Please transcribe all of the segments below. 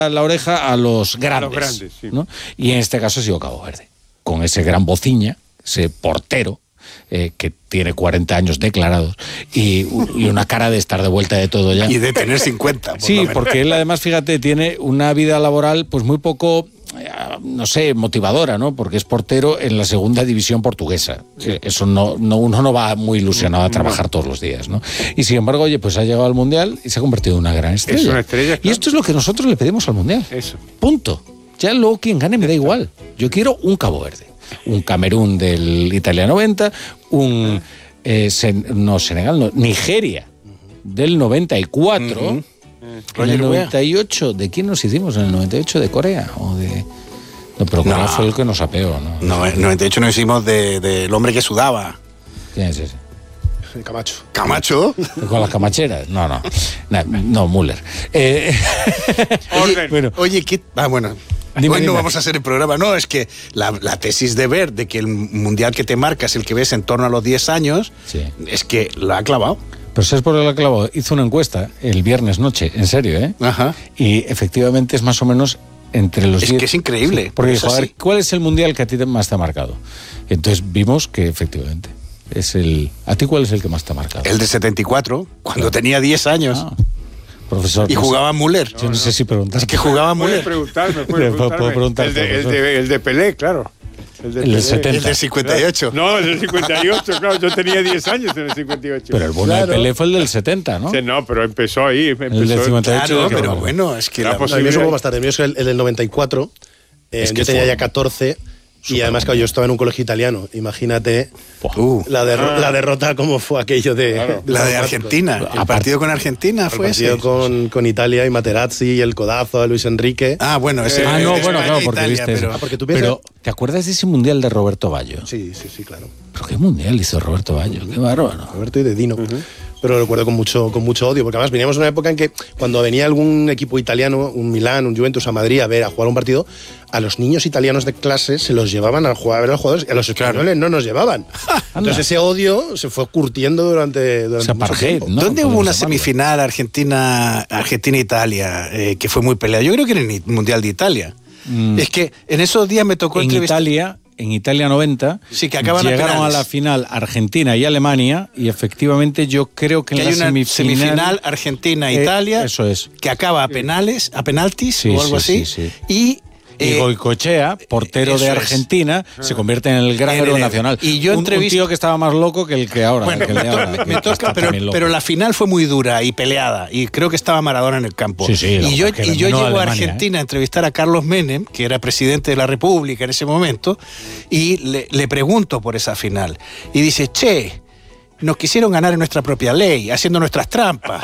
la oreja a los grandes, sí. ¿no? Y en este caso ha sido Cabo Verde, con ese gran bociña, ese portero, que tiene 40 años declarados y una cara de estar de vuelta de todo ya. Y de tener 50. Sí, porque él además, fíjate, tiene una vida laboral pues muy poco, no sé, motivadora, ¿no? Porque es portero en la segunda división portuguesa. Sí. Eso uno no va muy ilusionado a trabajar todos los días, ¿no? Y sin embargo, oye, pues ha llegado al Mundial y se ha convertido en una gran estrella. Es una estrella, claro. Y esto es lo que nosotros le pedimos al Mundial. Eso. Punto. Ya luego quien gane me da igual. Yo quiero un Cabo Verde, un Camerún del Italia 90, Nigeria del 94. En el 98, ¿de quién nos hicimos? En el 98 de Corea o de... No, pero Corea fue el que nos apeó, ¿no? No, en el 98 nos hicimos del hombre que sudaba. ¿Quién es ese? Camacho. ¿Camacho? ¿Con las camacheras? No, Müller. Oye, ¿qué...? Bueno... Hoy no vamos a hacer el programa. No, es que la tesis de Ver de que el mundial que te marca es el que ves en torno a los 10 años, sí, es que lo ha clavado. Pero ¿sabes por qué lo ha clavado? Hizo una encuesta el viernes noche, en serio, ¿eh? Ajá. Y efectivamente es más o menos entre los 10. Es que es increíble. Sí, porque dijo, a ver, ¿cuál es el mundial que a ti más te ha marcado? Entonces vimos que efectivamente es el... ¿A ti cuál es el que más te ha marcado? El de 74, cuando tenía 10 años. Profesor, y jugaba Müller. Yo no sé si preguntar. Es que jugaba Müller. Puedo preguntar. El de Pelé, claro. El del 70. El del 58. No, el del 58, claro. Yo tenía 10 años en el 58. Pero el bueno de Pelé fue el del 70, ¿no? Sí, no, pero empezó ahí. El del 58. Claro, pero bueno, es que... El mío es un poco más tarde. El mío es el del 94. Yo tenía ya 14... Y además, claro, yo estaba en un colegio italiano. Imagínate la derrota, cómo fue aquello de... Claro. La de Argentina. El partido con Argentina fue ese. El partido con Italia y Materazzi y el codazo de Luis Enrique. Ah, bueno. Ese claro, porque Italia, viste pero ¿te acuerdas de ese mundial de Roberto Baggio? Sí, claro. ¿Pero qué mundial hizo Roberto Baggio? Qué bárbaro. Roberto y de Dino. Pero lo recuerdo con mucho odio, porque además veníamos en una época en que cuando venía algún equipo italiano, un Milán, un Juventus a Madrid a jugar un partido, a los niños italianos de clase se los llevaban a jugar a ver a los jugadores, y a los españoles no nos llevaban. Entonces ese odio se fue curtiendo durante mucho tiempo. ¿No? ¿Dónde hubo una semifinal Argentina-Italia que fue muy peleada? Yo creo que en el Mundial de Italia. Es que en esos días me tocó entrevistar... En Italia 90, sí, que llegaron a la final Argentina y Alemania, y efectivamente yo creo que en hay la semifinal Argentina-Italia, eso es, que acaba a penaltis sí, o algo así, sí. Y Goicoechea, portero de Argentina, se convierte en el gran héroe nacional. Y yo un tío que estaba más loco que el que ahora. Bueno, me toca, pero la final fue muy dura y peleada, y creo que estaba Maradona en el campo. Y yo llego a Argentina a entrevistar a Carlos Menem, que era presidente de la República en ese momento, y le pregunto por esa final. Y dice, nos quisieron ganar en nuestra propia ley, haciendo nuestras trampas.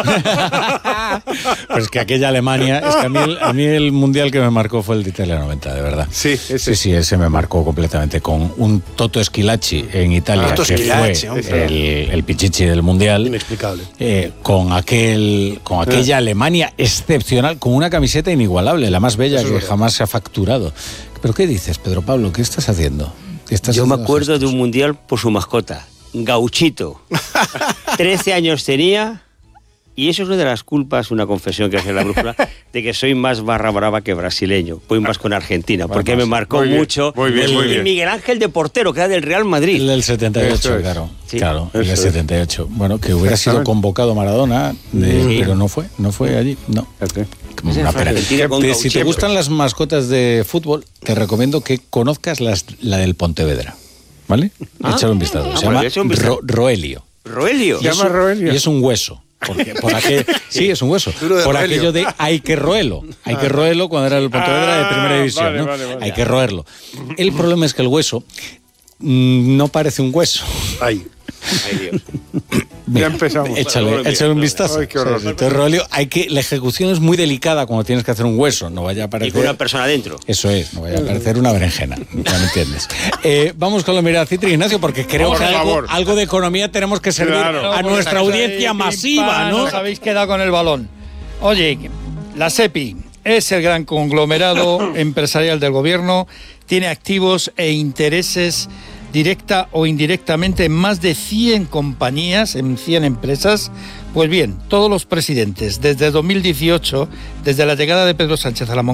Pues que aquella Alemania, es que a mí el mundial que me marcó fue el de Italia 90, de verdad. Sí, ese me marcó completamente, con un Toto Schilacci en Italia, que fue el pichichi del mundial. Inexplicable. Con aquella Alemania excepcional, con una camiseta inigualable, la más bella que jamás se ha facturado. ¿Pero qué dices, Pedro Pablo? ¿Qué estás haciendo? Yo me acuerdo de un mundial por su mascota. Gauchito. 13 años tenía, y eso es una de las culpas, una confesión que hace la brújula, de que soy más barra brava que brasileño. Voy más con Argentina, porque me marcó mucho. Muy bien. Miguel Ángel de portero, que era del Real Madrid. El del 78, claro, el del 78. Bueno, que hubiera sido convocado Maradona, pero no fue allí, no. Una pena. Si te gustan las mascotas de fútbol, te recomiendo que conozcas la del Pontevedra. ¿Vale? Échale un vistazo. Se llama Roelio. ¿Roelio? Se llama Roelio. Y es un hueso. Sí, es un hueso. Por aquello de hay que roerlo. Hay que roerlo cuando era el Pontevedra de primera división. Vale. Hay que roerlo. El problema es que el hueso no parece un hueso. Ay, Dios. Ya empezamos. Échale un vistazo. Ay, qué horror. Entonces, Roelio, la ejecución es muy delicada cuando tienes que hacer un hueso. No vaya a parecer... Y con una persona dentro. Eso es, no vaya a parecer una berenjena. ¿Ya me entiendes? Vamos con la mirada Citri, Ignacio, porque creo que algo de economía tenemos que servir a nuestra audiencia masiva, ¿no? Os habéis quedado con el balón. Oye, la SEPI es el gran conglomerado empresarial del gobierno, tiene activos e intereses directa o indirectamente en más de 100 compañías, en 100 empresas. Pues bien, todos los presidentes, desde 2018, desde la llegada de Pedro Sánchez a la Moncloa,